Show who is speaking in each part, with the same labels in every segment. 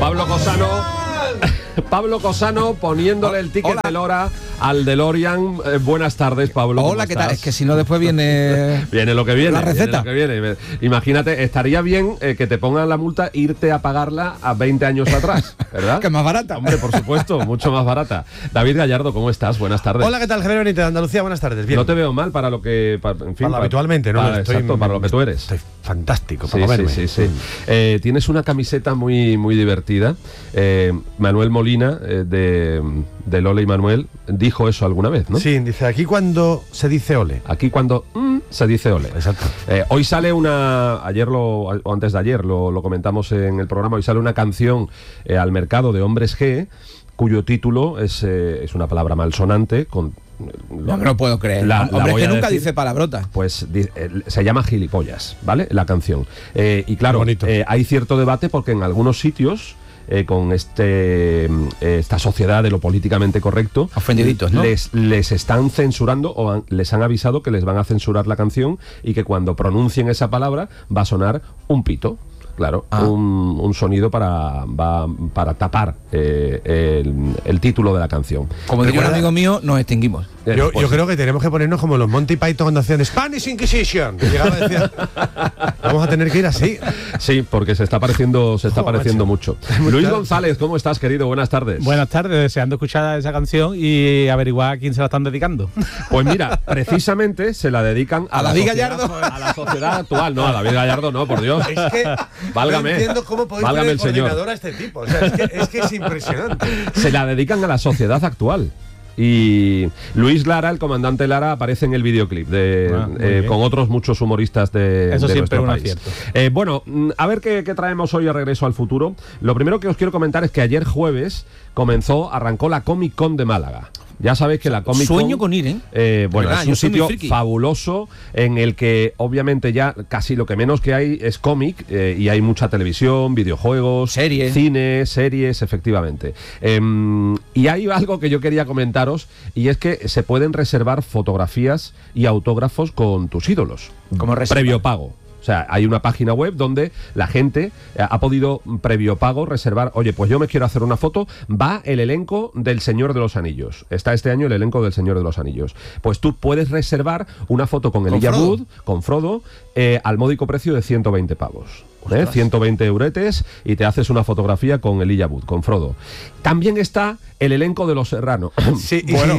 Speaker 1: Pablo Cosano poniéndole el ticket del hora al DeLorean. Buenas tardes, Pablo.
Speaker 2: Hola, ¿qué tal? Es que si no después viene...
Speaker 1: Viene lo que viene.
Speaker 2: La receta.
Speaker 1: Viene lo que viene. Imagínate, estaría bien que te pongan la multa, irte a pagarla a 20 años atrás, ¿verdad?
Speaker 2: Que es más barata.
Speaker 1: Hombre, por supuesto, mucho más barata. David Gallardo, ¿cómo estás? Buenas tardes.
Speaker 3: Hola, ¿qué tal? Javier Benítez de Andalucía, buenas tardes. Bien.
Speaker 1: No te veo mal para lo que... en fin,
Speaker 3: habitualmente, ¿no?
Speaker 1: Exacto, para lo que tú eres.
Speaker 3: Estoy fantástico
Speaker 1: Sí,
Speaker 3: para verme.
Speaker 1: sí. Tienes una camiseta muy, muy divertida. Manuel Molina, de Lola y Manuel, dijo eso alguna vez, ¿no?
Speaker 3: Sí, dice, aquí cuando se dice ole.
Speaker 1: Aquí cuando se dice ole.
Speaker 3: Exacto.
Speaker 1: Hoy sale o antes de ayer lo comentamos en el programa, hoy sale una canción al mercado de Hombres G, cuyo título es una palabra malsonante,
Speaker 2: No me lo puedo creer. Hombre, es que nunca dice palabrotas.
Speaker 1: Pues se llama Gilipollas, ¿vale? La canción. Y claro, hay cierto debate porque en algunos sitios, con esta sociedad de lo políticamente correcto,
Speaker 2: ofendiditos, ¿no?
Speaker 1: Les están censurando o les han avisado que les van a censurar la canción y que cuando pronuncien esa palabra va a sonar un pito. Claro, un sonido para tapar el título de la canción.
Speaker 2: Como diría un amigo mío, nos extinguimos.
Speaker 3: Yo creo que tenemos que ponernos como los Monty Python cuando hacían Spanish Inquisition. Que llegaba y decía, vamos a tener que ir así.
Speaker 1: Sí, porque se está pareciendo mucho. Luis González, ¿cómo estás, querido? Buenas tardes.
Speaker 4: Buenas tardes, deseando escuchar esa canción y averiguar a quién se la están dedicando.
Speaker 1: Pues mira, precisamente se la dedican a
Speaker 2: David Gallardo.
Speaker 1: A la sociedad actual. No, a David Gallardo no, por Dios.
Speaker 3: Es que
Speaker 1: válgame.
Speaker 3: no entiendo cómo podéis poner coordinador a este tipo. O sea, es que es impresionante.
Speaker 1: Se la dedican a la sociedad actual. Y Luis Lara, el comandante Lara, aparece en el videoclip con otros muchos humoristas de nuestro país. Bueno, a ver qué traemos hoy a Regreso al Futuro. Lo primero que os quiero comentar es que ayer jueves arrancó la Comic Con de Málaga. Ya sabéis que la Comic Con...
Speaker 2: Sueño con ir, ¿eh?
Speaker 1: Bueno, es un sitio fabuloso en el que obviamente ya casi lo que menos que hay es cómic y hay mucha televisión, videojuegos, cine, series, efectivamente. Y hay algo que yo quería comentaros y es que se pueden reservar fotografías y autógrafos con tus ídolos.
Speaker 2: ¿Cómo reservar?
Speaker 1: Previo pago. O sea, hay una página web donde la gente ha podido, previo pago, reservar. Oye, pues yo me quiero hacer una foto. Va el elenco del Señor de los Anillos. Está este año el elenco del Señor de los Anillos. Pues tú puedes reservar una foto con Elijah Wood, con Frodo, al módico precio de 120 pavos. 120 euretes y te haces una fotografía con Elijah Wood, con Frodo. También está el elenco de Los Serrano.
Speaker 3: Sí, bueno,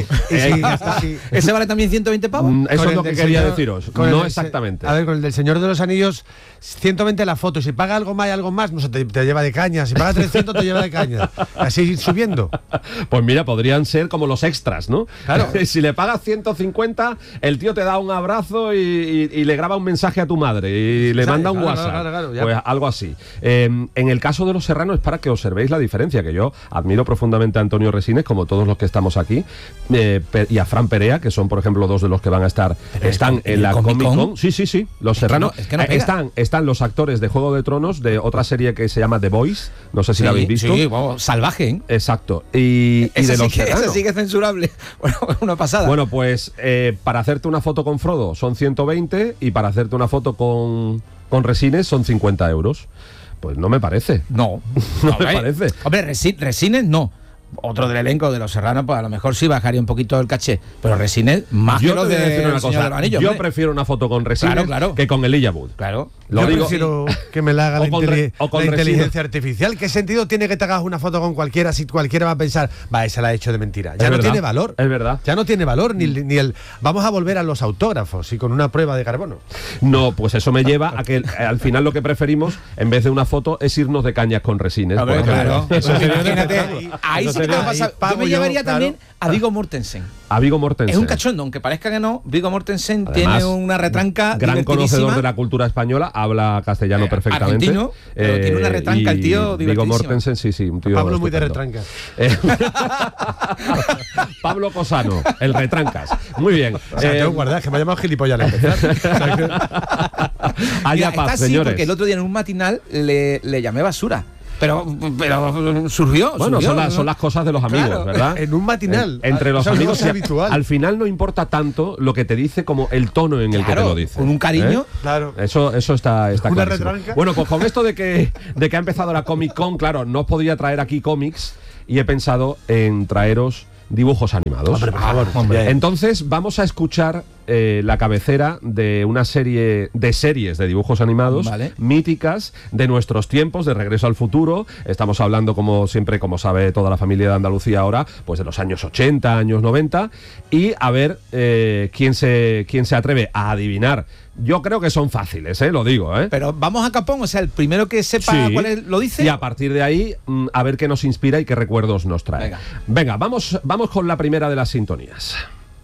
Speaker 2: ¿ese vale también 120 pavos?
Speaker 1: Eso es lo que quería deciros. No exactamente.
Speaker 3: A ver, con el del Señor de los Anillos, 120 la foto. Si paga algo más, no sé, te lleva de caña. Si paga 300, te lleva de caña. Así subiendo.
Speaker 1: Pues mira, podrían ser como los extras, ¿no?
Speaker 3: Claro.
Speaker 1: Si le pagas 150, el tío te da un abrazo y le graba un mensaje a tu madre y le manda un WhatsApp.
Speaker 3: Claro,
Speaker 1: pues algo así. En el caso de Los Serranos es para que observéis la diferencia, que yo admiro profundamente a Antonio Resines, como todos los que estamos aquí, y a Fran Perea, que son, por ejemplo, dos de los que van a estar, están en la Comic Con. Sí. Los Serranos. Están los actores de Juego de Tronos, de otra serie que se llama The Boys, no sé si la habéis visto.
Speaker 2: Sí, vamos, salvaje, ¿eh?
Speaker 1: Exacto. Y de Los Serranos.
Speaker 2: Esa sí que es censurable. Bueno, una pasada.
Speaker 1: Bueno, pues para hacerte una foto con Frodo son 120 y para hacerte una foto con Resines son 50 euros. Pues no me parece.
Speaker 2: No
Speaker 1: me parece.
Speaker 2: Hombre, Resines no. Otro del elenco de Los Serranos, pues a lo mejor sí bajaría un poquito el caché. Pero Resines, más que los de El Señor de los Anillos.
Speaker 1: Yo prefiero una foto con Resines que con Elijah Wood.
Speaker 2: Claro.
Speaker 3: Yo prefiero que me la haga la inteligencia artificial. ¿Qué sentido tiene que te hagas una foto con cualquiera si cualquiera va a pensar, esa la he hecho de mentira? Ya no tiene valor.
Speaker 1: Es verdad.
Speaker 3: Ya no tiene valor ni el... Vamos a volver a los autógrafos y con una prueba de carbono.
Speaker 1: No, pues eso me lleva a que al final lo que preferimos, en vez de una foto, es irnos de cañas con Resines.
Speaker 2: Claro. Ahí sí que te va a pasar. Yo me llevaría también a Viggo Mortensen.
Speaker 1: A Viggo Mortensen.
Speaker 2: Es un cachondo, aunque parezca que no. Viggo Mortensen tiene una retranca
Speaker 1: gran conocedor de la cultura española, habla castellano perfectamente.
Speaker 2: Argentino, pero tiene una retranca el tío divertidísima.
Speaker 1: Viggo Mortensen, sí, un tío
Speaker 3: Pablo muy de retranca.
Speaker 1: Pablo Cosano, el retrancas. Muy bien.
Speaker 3: O sea, tengo que guardar, que me ha llamado gilipollas al empezar.
Speaker 1: Haya paz,
Speaker 2: está así
Speaker 1: señores.
Speaker 2: porque el otro día en un matinal le llamé basura. Pero surgió.
Speaker 1: Bueno,
Speaker 2: surgió,
Speaker 1: son las cosas de los amigos,
Speaker 2: Claro.
Speaker 1: ¿verdad?
Speaker 3: En un matinal.
Speaker 1: Entre los
Speaker 3: Eso es
Speaker 1: amigos,
Speaker 3: habitual.
Speaker 1: al final no importa tanto lo que te dice como el tono en el que te
Speaker 2: Claro,
Speaker 1: lo dice.
Speaker 2: con un cariño.
Speaker 3: Claro.
Speaker 1: Eso está
Speaker 3: Una
Speaker 1: clarísimo.
Speaker 3: retranca.
Speaker 1: Bueno, pues con esto de que ha empezado la Comic Con, claro, no os podía traer aquí cómics y he pensado en traeros dibujos animados.
Speaker 3: Hombre, por favor.
Speaker 1: Hombre. Entonces vamos a escuchar la cabecera de una serie de series de dibujos animados míticas de nuestros tiempos, de Regreso al Futuro. Estamos hablando, como siempre, como sabe toda la familia de Andalucía ahora, pues de los años 80, años 90, y a ver quién se atreve a adivinar. Yo creo que son fáciles, lo digo,
Speaker 2: Pero vamos a capón, o sea, el primero que sepa cuál es, lo dice.
Speaker 1: Y a partir de ahí, a ver qué nos inspira y qué recuerdos nos trae. Venga, vamos con la primera de las sintonías.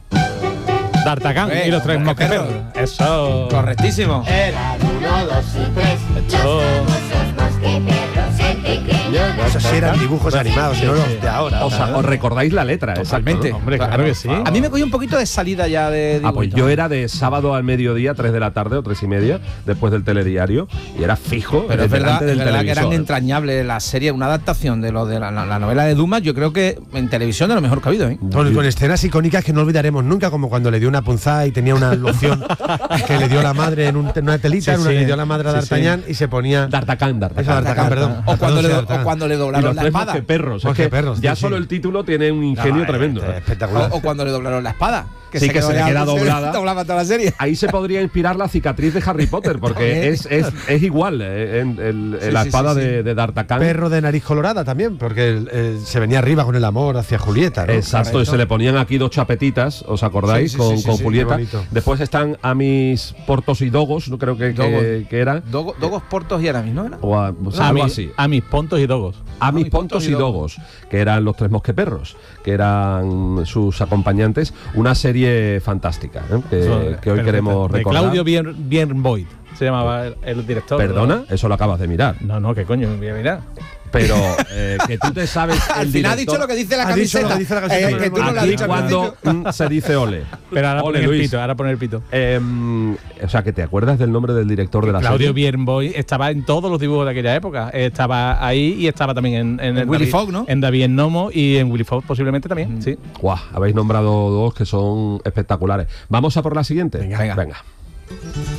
Speaker 4: D'Artagnan y los tres mosqueteros. Eso.
Speaker 2: Correctísimo.
Speaker 5: Eran 1, 2 y 3. Los famosos mosqueteros, el pequeño.
Speaker 3: Esos sí eran dibujos animados, no los de ahora.
Speaker 1: ¿Os recordáis la letra?
Speaker 2: Totalmente.
Speaker 1: Exacto, ¿no?
Speaker 4: Hombre, claro que sí.
Speaker 2: A mí me cogió un poquito de salida ya de
Speaker 1: Pues yo era de sábado al mediodía, 3 de la tarde o 3 y media, después del telediario, y era fijo.
Speaker 2: Pero es verdad,
Speaker 1: del
Speaker 2: que eran
Speaker 1: televisor.
Speaker 2: entrañables las series, una adaptación de la novela de Dumas, yo creo que en televisión de lo mejor que ha habido,
Speaker 3: Con escenas icónicas que no olvidaremos nunca, como cuando le dio una punzada y tenía una loción que le dio la madre en una telita, en una que le dio la madre a D'Artagnan y se ponía.
Speaker 1: D'Artagnan,
Speaker 3: perdón.
Speaker 2: O cuando le doblaron la espada.
Speaker 1: Perros,
Speaker 3: Mosqueperros,
Speaker 1: ya
Speaker 3: sí,
Speaker 1: solo
Speaker 3: sí.
Speaker 1: el título tiene un ingenio tremendo.
Speaker 3: Espectacular.
Speaker 2: O cuando le doblaron la espada.
Speaker 1: Que se le queda doblada.
Speaker 2: Doblaba toda la serie.
Speaker 1: Ahí se podría inspirar la cicatriz de Harry Potter, porque es igual la espada de D'Artagnan.
Speaker 3: Perro de nariz colorada también, porque se venía arriba con el amor hacia Julieta, ¿no?
Speaker 1: Exacto, y se le ponían aquí 2 chapetitas, ¿os acordáis? Con Julieta. Después están a mis Portos y Dogos, no creo que eran.
Speaker 2: Dogos, Portos y Aramis, ¿no era?
Speaker 1: Algo así.
Speaker 4: A mis Pontos y Dogos.
Speaker 1: A mis Pontos y Dogos, que eran los 3 mosqueperros, que eran sus acompañantes. Una serie fantástica, que hoy queremos recordar.
Speaker 4: Claudio Bienboyd se llamaba el director.
Speaker 1: ¿Perdona? Eso lo acabas de mirar.
Speaker 4: No, ¿qué coño me voy a mirar?
Speaker 1: Pero que tú te sabes.
Speaker 2: Al final ha dicho lo que dice la camiseta. Que tú no lo has dicho
Speaker 1: cuando se dice ole.
Speaker 4: Pero ahora
Speaker 1: ole,
Speaker 4: poner el pito.
Speaker 1: O sea, que te acuerdas del nombre del director de la
Speaker 4: Claudio
Speaker 1: serie.
Speaker 4: Bienboyd estaba en todos los dibujos de aquella época. Estaba ahí y estaba también en
Speaker 2: Willy Fogg, ¿no?
Speaker 4: En David Nomo y en Willy Fogg posiblemente también. Sí.
Speaker 1: Guau, habéis nombrado 2 que son espectaculares. Vamos a por la siguiente.
Speaker 2: Venga.